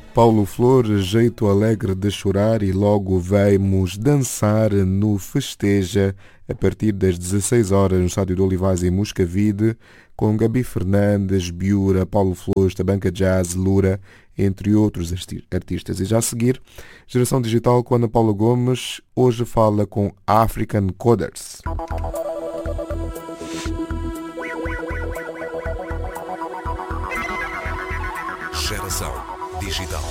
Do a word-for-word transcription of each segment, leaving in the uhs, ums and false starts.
Paulo Flores, jeito alegre de chorar e logo vamos dançar no Festeja a partir das dezasseis horas no Estádio do Olivais em Moscavide com Gabi Fernandes, Biura, Paulo Flores, Tabanca Jazz, Lura, entre outros artistas. E já a seguir, Geração Digital com Ana Paula Gomes, hoje fala com African Coders. Geração Digital.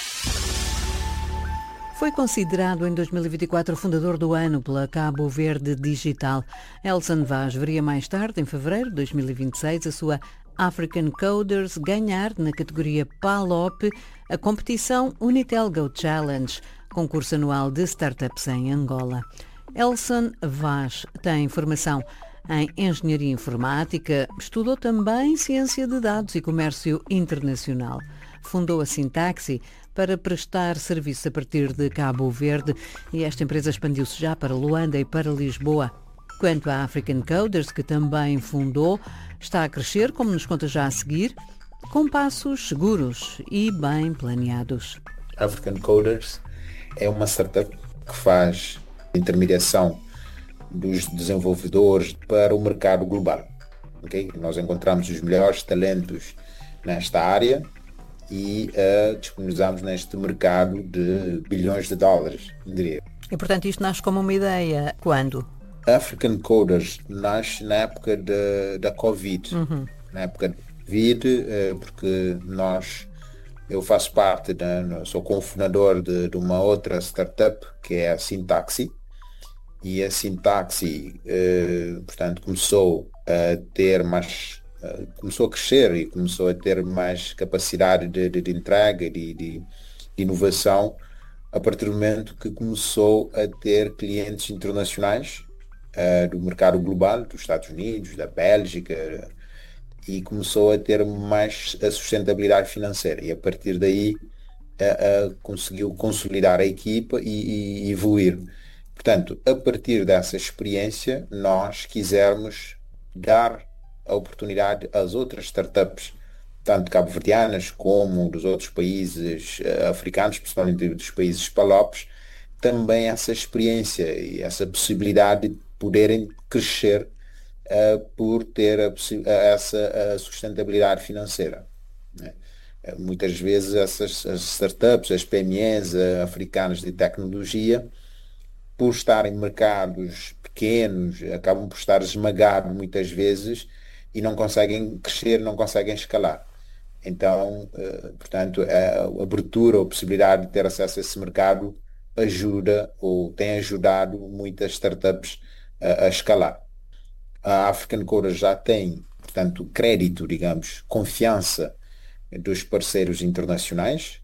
Foi considerado em dois mil e vinte e quatro o fundador do ano pela Cabo Verde Digital. Elson Vaz veria mais tarde, em fevereiro de dois mil e vinte e seis, a sua African Coders ganhar na categoria PALOP a competição Unitel Go Challenge, concurso anual de startups em Angola. Elson Vaz tem formação em Engenharia Informática, estudou também Ciência de Dados e Comércio Internacional. Fundou a Sintaxi para prestar serviço a partir de Cabo Verde e esta empresa expandiu-se já para Luanda e para Lisboa. Quanto à African Coders, que também fundou, está a crescer, como nos conta já a seguir, com passos seguros e bem planeados. African Coders é uma startup que faz intermediação dos desenvolvedores para o mercado global. Okay? Nós encontramos os melhores talentos nesta área e uh, disponibilizamos neste mercado de bilhões de dólares, diria. E, portanto, isto nasce como uma ideia quando? African Coders nasce na época de, da Covid. Uhum. Na época da Covid, uh, porque nós, eu faço parte, da, sou cofundador de, de uma outra startup, que é a Sintaxi, e a Sintaxi, uh, portanto, começou a ter mais... começou a crescer e começou a ter mais capacidade de, de, de entrega, de, de, de inovação, a partir do momento que começou a ter clientes internacionais uh, do mercado global, dos Estados Unidos, da Bélgica, e começou a ter mais a sustentabilidade financeira. E a partir daí uh, uh, conseguiu consolidar a equipa e, e evoluir. Portanto, a partir dessa experiência, nós quisermos dar a oportunidade às outras startups, tanto cabo-verdianas como dos outros países uh, africanos, principalmente dos países palopes, também essa experiência e essa possibilidade de poderem crescer uh, por ter a essa a sustentabilidade financeira. Né? Uh, muitas vezes essas as startups, as P M Es uh, africanas de tecnologia, por estar em mercados pequenos, acabam por estar esmagados muitas vezes e não conseguem crescer, não conseguem escalar. Então, portanto, a abertura ou a possibilidade de ter acesso a esse mercado ajuda ou tem ajudado muitas startups a, a escalar. A African Coders já tem, portanto, crédito, digamos, confiança dos parceiros internacionais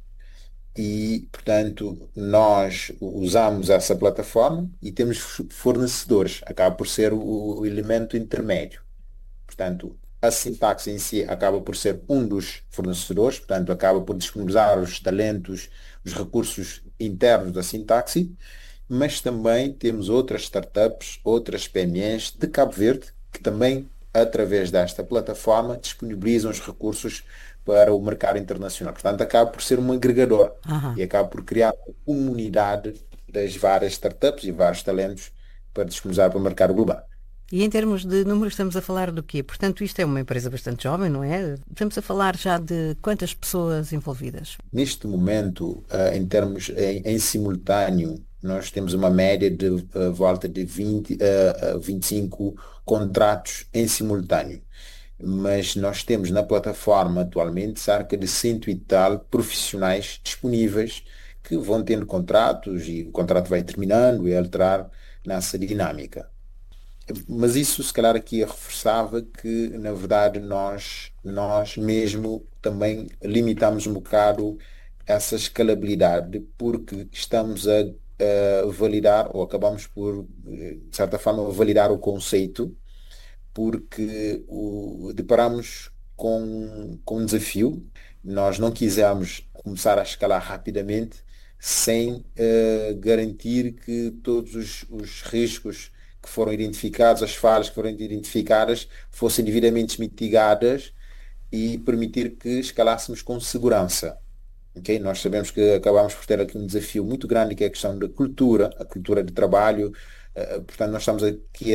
e, portanto, nós usamos essa plataforma e temos fornecedores, acaba por ser o, o elemento intermédio. Portanto, a Sintaxi em si acaba por ser um dos fornecedores, portanto, acaba por disponibilizar os talentos, os recursos internos da Sintaxi, mas também temos outras startups, outras P M Es de Cabo Verde, que também, através desta plataforma, disponibilizam os recursos para o mercado internacional. Portanto, acaba por ser um agregador uhum. e acaba por criar uma comunidade das várias startups e vários talentos para disponibilizar para o mercado global. E em termos de números estamos a falar do quê? Portanto, isto é uma empresa bastante jovem, não é? Estamos a falar já de quantas pessoas envolvidas? Neste momento, em termos em, em simultâneo, nós temos uma média de uh, volta de vinte a vinte e cinco contratos em simultâneo. Mas nós temos na plataforma atualmente cerca de cento e tal profissionais disponíveis que vão tendo contratos e o contrato vai terminando e alterar nessa dinâmica. Mas isso, se calhar, aqui reforçava que, na verdade, nós, nós mesmo também limitamos um bocado essa escalabilidade, porque estamos a, a validar, ou acabamos por, de certa forma, validar o conceito, porque o, deparamos com, com um desafio. Nós não quisemos começar a escalar rapidamente sem uh, garantir que todos os, os riscos que foram identificados, as falhas que foram identificadas, fossem devidamente mitigadas e permitir que escalássemos com segurança. ok? Nós sabemos que acabamos por ter aqui um desafio muito grande, que é a questão da cultura, a cultura de trabalho. Uh, portanto, nós estamos aqui a,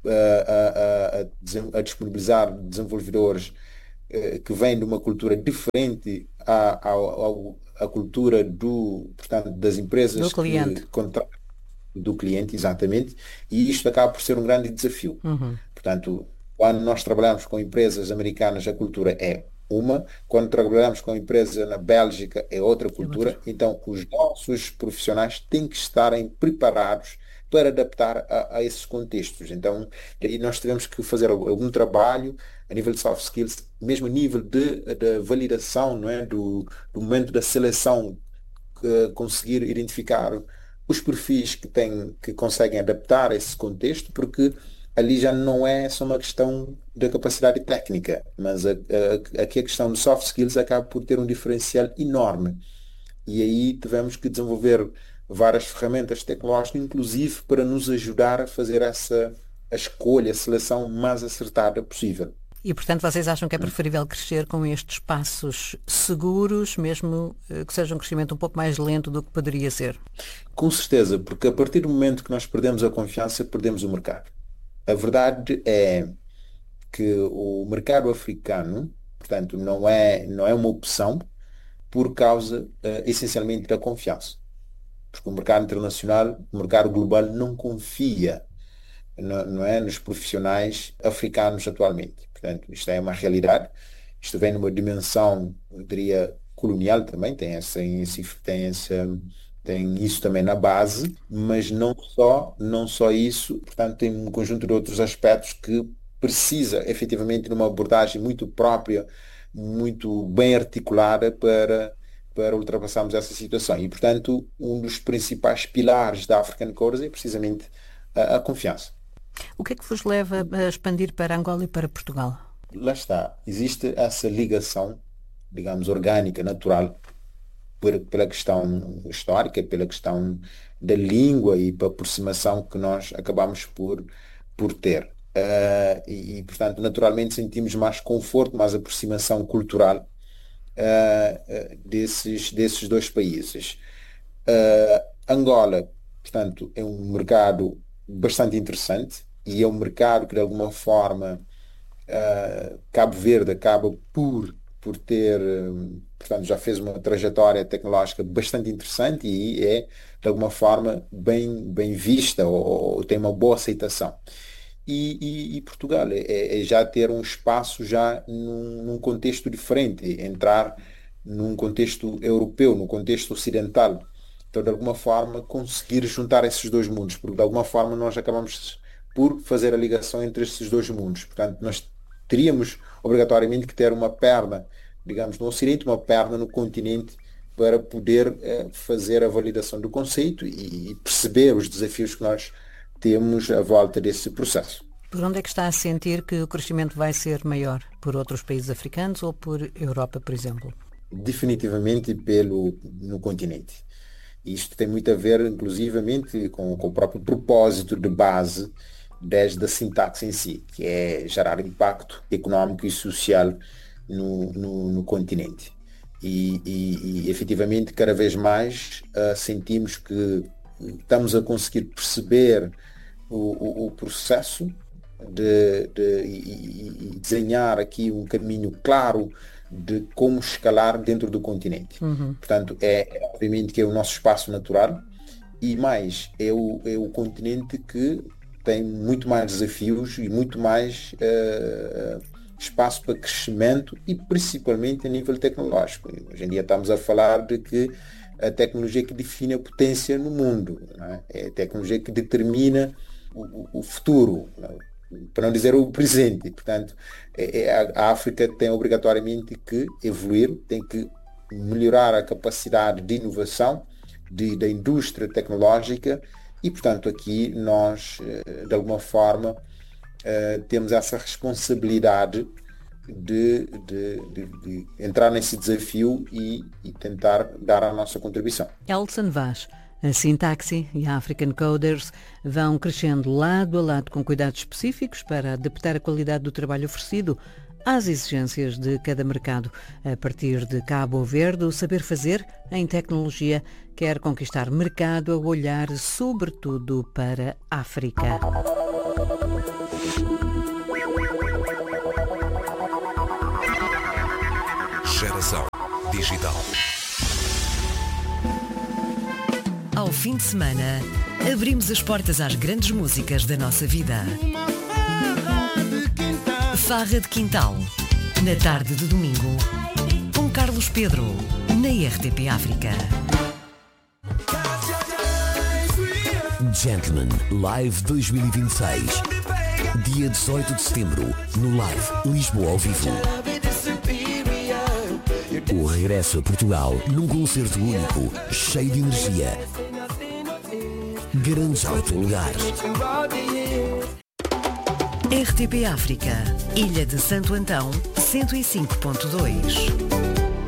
a, a, a, desen- a disponibilizar desenvolvedores uh, que vêm de uma cultura diferente à, ao- ao- à cultura do, portanto, das Do empresas que cliente. contratam do cliente, exatamente, e isto acaba por ser um grande desafio. Uhum. Portanto, quando nós trabalhamos com empresas americanas, a cultura é uma, quando trabalhamos com empresas na Bélgica é outra É outra. cultura, então os nossos profissionais têm que estarem preparados para adaptar a, a esses contextos. Então, aí nós tivemos que fazer algum algum trabalho a nível de soft skills, mesmo a nível de, de validação, não é? Do, do momento da seleção, que conseguir identificar os perfis que têm, que conseguem adaptar a esse contexto, porque ali já não é só uma questão da capacidade técnica, mas a, a, aqui a questão de soft skills acaba por ter um diferencial enorme. E aí tivemos que desenvolver várias ferramentas tecnológicas, inclusive para nos ajudar a fazer essa a escolha, a seleção mais acertada possível. E, portanto, vocês acham que é preferível crescer com estes passos seguros, mesmo eh, que seja um crescimento um pouco mais lento do que poderia ser? Com certeza, porque a partir do momento que nós perdemos a confiança, perdemos o mercado. A verdade é que o mercado africano, portanto, não é, não é uma opção por causa, eh, essencialmente, da confiança. Porque o mercado internacional, o mercado global não confia, não, não é, nos profissionais africanos atualmente. Portanto, isto é uma realidade. Isto vem numa dimensão, eu diria, colonial também, tem essa, esse- tem essa, tem isso também na base, mas não só, não só isso, portanto, tem um conjunto de outros aspectos que precisa efetivamente de uma abordagem muito própria, muito bem articulada para para ultrapassarmos essa situação. E, portanto, um dos principais pilares da African Coders é precisamente a, a confiança. O que é que vos leva a expandir para Angola e para Portugal? Lá está, existe essa ligação, digamos, orgânica, natural, por- pela questão histórica, pela questão da língua e pela aproximação que nós acabamos por, por ter. Eh, e, e, portanto, naturalmente sentimos mais conforto, mais aproximação cultural eh, eh, desses, desses dois países. Eh, Angola, portanto, é um mercado bastante interessante e é um mercado que, de alguma forma, Uh, Cabo Verde acaba por, por ter, um, portanto, já fez uma trajetória tecnológica bastante interessante e é, de alguma forma, bem, bem vista ou, ou tem uma boa aceitação. E, e- e Portugal é, é é já ter um espaço já num, num contexto diferente, entrar num contexto europeu, num contexto ocidental. Então, de alguma forma, conseguir juntar esses dois mundos, porque de alguma forma nós acabamos por fazer a ligação entre esses dois mundos. Portanto, nós teríamos obrigatoriamente que ter uma perna, digamos, no Ocidente, uma perna no continente, para poder eh, fazer a validação do conceito e, e perceber os desafios que nós temos à volta desse processo. Por onde é que está a sentir que o crescimento vai ser maior? Por outros países africanos ou por Europa, por exemplo? Definitivamente pelo no continente. Isto tem muito a ver, inclusivamente, com, com o próprio propósito de base desde a sintaxe em si, que é gerar impacto económico e social no, no, no continente. E, e, e, efetivamente, cada vez mais uh, sentimos que estamos a conseguir perceber o, o, o processo de, de e, e desenhar aqui um caminho claro de como escalar dentro do continente. Uhum. Portanto, é obviamente que é o nosso espaço natural e mais, é o, é o continente que tem muito mais desafios e muito mais uh, espaço para crescimento e principalmente a nível tecnológico. Hoje em dia estamos a falar de que a tecnologia que define a potência no mundo, não é? É a tecnologia que determina o, o futuro, não é? Para não dizer o presente. Portanto, é, é, a África tem obrigatoriamente que evoluir, tem que melhorar a capacidade de inovação de, da indústria tecnológica e, portanto, aqui nós, de alguma forma, temos essa responsabilidade de, de, de, de entrar nesse desafio e, e tentar dar a nossa contribuição. Elson Vaz. A Sintaxe e a African Coders vão crescendo lado a lado com cuidados específicos para adaptar a qualidade do trabalho oferecido às exigências de cada mercado. A partir de Cabo Verde, o Saber Fazer em Tecnologia quer conquistar mercado a olhar sobretudo para a África. Geração Digital. Ao fim de semana, abrimos as portas às grandes músicas da nossa vida. Farra de Quintal, na tarde de domingo, com Carlos Pedro, na R T P África. Gentleman Live dois mil e vinte e seis. Dia dezoito de setembro, no Live Lisboa ao vivo. O regresso a Portugal num concerto único, cheio de energia. Garanto já o teu lugar. R T P África, Ilha de Santo Antão, cento e cinco ponto dois.